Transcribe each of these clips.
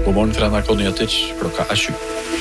God morgen fra NRK Nyheter, klokka 7.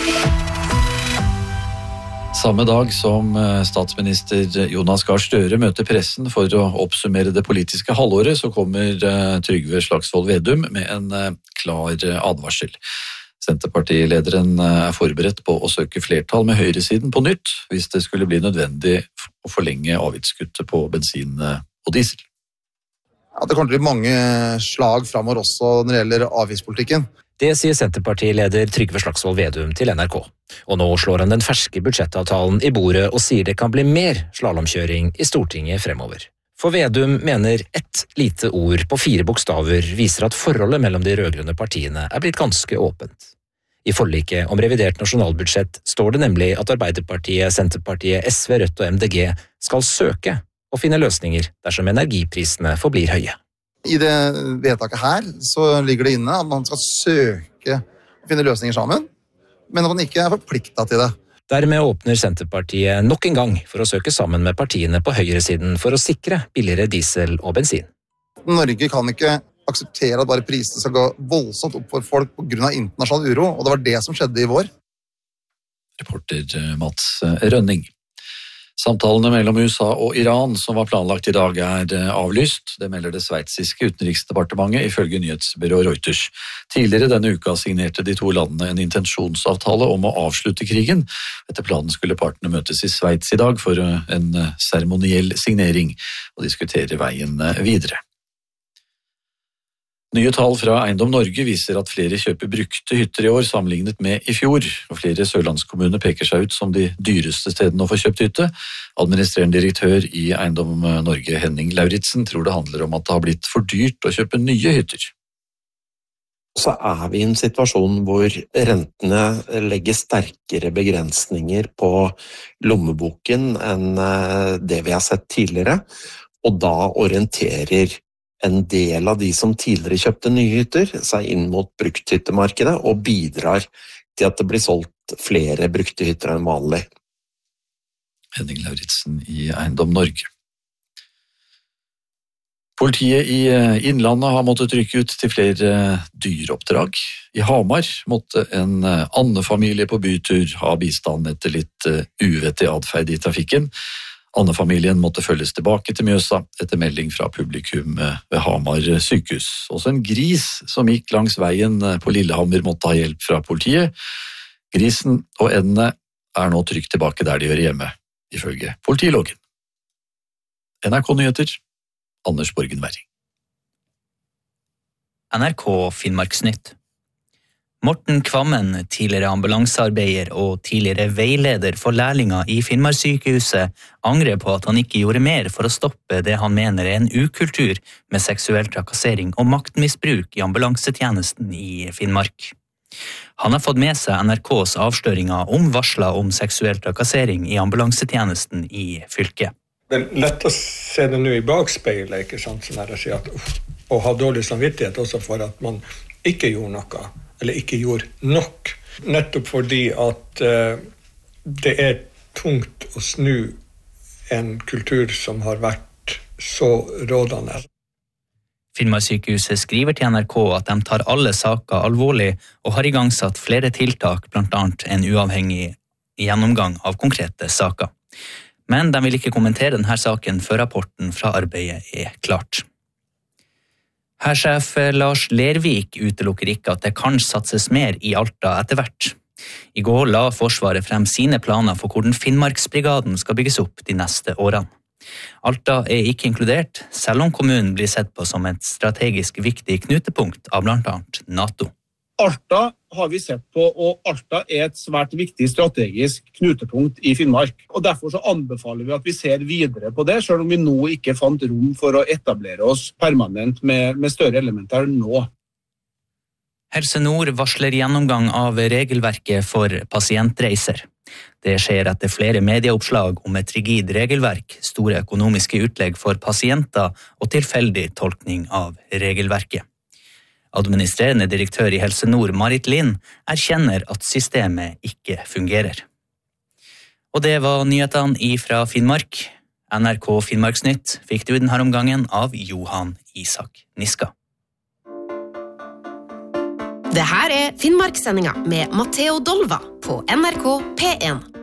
Samme dag som statsminister Jonas Gahr Støre møter pressen for å oppsummere det politiske halvåret, så kommer Trygve Slagsvold Vedum med en klar advarsel. Senterpartilederen forberedt på å søke flertall med høyresiden på nytt, hvis det skulle bli nødvendig å forlenge avgiftskuttet på bensin og diesel. Ja, det kommer til å bli mange slag fremover også når det gjelder avgiftspolitikken. Det sier Senterpartileder Trygve Slagsvold Vedum til NRK. Og nå slår han den ferske budsjettavtalen i bordet og sier det kan bli mer slalomkjøring i Stortinget fremover. For Vedum mener ett lite ord på 4 bokstaver viser at forholdet mellom de rødgrønne partiene er blitt ganske åpent. I forliket om revidert nasjonalbudsjett står det nemlig at Arbeiderpartiet, Senterpartiet, SV, Rødt og MDG skal søke å finne løsninger dersom energiprisene forblir høye. I det vedtaket her så ligger det inne at man skal søke å finne løsninger sammen, men at man ikke er forpliktet til det. Dermed åpner Senterpartiet nok en gang for å søke sammen med partiene på høyresiden for å sikre billigere diesel og bensin. Norge kan ikke akseptere at bare prisene skal gå voldsomt opp for folk på grunn av internasjonal uro, og det var det som skjedde i vår. Reporter Mats Rønning. Samtalene mellom USA og Iran som var planlagt i dag er avlyst. Det melder det sveitsiske utenriksdepartementet ifølge nyhetsbyrået Reuters. Tidligere denne uka signerte de to landene en intensjonsavtale om å avslutte krigen. Etter planen skulle partene møtes i Sveits i dag for en seremoniell signering og diskutere veien videre. Nye tall fra Eiendom Norge viser at flere kjøper brukte hytter i år sammenlignet med i fjor, og flere sørlandskommuner peker seg ut som de dyreste stedene å få kjøpt hytte. Administrerende direktør i Eiendom Norge, Henning Lauritsen, tror det handler om at det har blitt for dyrt å kjøpe nye hytter. Så er vi i en situasjon hvor rentene legger sterkere begrensninger på lommeboken enn det vi har sett tidligere, og da orienterer en del av de som tidligere kjøpte nye hytter seg inn mot brukthyttemarkedet og bidrar til at det blir solgt flere brukte hytter enn vanlig. Henning Lauritsen i Eiendom Norge. Politiet i Innlandet har måttet rykke ut til flere dyreoppdrag. I Hamar måtte en andefamilie på bytur ha bistand etter litt uvettig atferd i trafikken. Andefamilien måtte følges tilbake til Mjøsa etter melding fra publikum ved Hamar sykehus. Også en gris som gikk langs veien på Lillehammer måtte ha hjelp fra politiet. Grisen og endene er nå trygt tilbake der de hører hjemme, ifølge politiloggen. NRK Nyheter, Anders Borgen Werring. NRK Finnmarksnytt. Morten Kvammen, tidligere ambulansearbeider og tidligere veileder for lærlinger i Finnmarkssykehuset, angrer på at han ikke gjorde mer for å stoppe det han mener er en ukultur med seksuell trakassering og maktmisbruk i ambulansetjenesten i Finnmark. Han har fått med seg NRKs avsløringer om varsler om seksuell trakassering i ambulansetjenesten i fylket. Det er lett å se det nå i bakspeilet, ikke sant, sånn her å si at og ha dårlig samvittighet også for at man ikke gjorde noe, eller ikke gjorde nok. Nettopp fordi at det er tungt å snu en kultur som har vært så rådende. Finnmarkssykehuset skriver til NRK at de tar alle saker alvorlig og har igangsatt flere tiltak, blant annet en uavhengig gjennomgang av konkrete saker. Men de vil ikke kommentere denne saken før rapporten fra arbeidet er klart. Hærsjef Lars Lervik utelukker ikke at det kan satses mer i Alta etter hvert. I går la Forsvaret frem sine planer for hvordan Finnmarksbrigaden skal bygges opp de neste årene. Alta er ikke inkludert, selv om kommunen blir sett på som et strategisk viktig knutepunkt av blant annet NATO. Alta har vi sett på, og Alta er et svært viktig strategisk knutepunkt i Finnmark. Og derfor så anbefaler vi at vi ser videre på det, selv om vi nå ikke fant rom for å etablere oss permanent med større elementer nå. Helse Nord varsler gjennomgang av regelverket for pasientreiser. Det skjer etter flere medieoppslag om et rigid regelverk, store økonomiske utlegg for pasienter og tilfeldig tolkning av regelverket. Administrerende direktør i Helse Nord, Marit Lind, erkjenner at systemet ikke fungerer. Og det var nyhetene fra Finnmark. NRK Finnmarksnytt fikk du denne omgangen av Johan Isak Niska. Det her Finnmarkssendinga med Matteo Dolva på NRK P1.